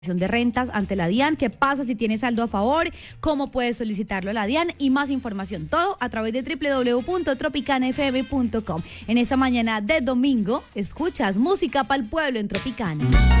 de rentas ante la DIAN, qué pasa si tienes saldo a favor, cómo puedes solicitarlo a la DIAN y más información, todo a través de www.tropicanafm.com. En esta mañana de domingo, escuchas música para el pueblo en Tropicana.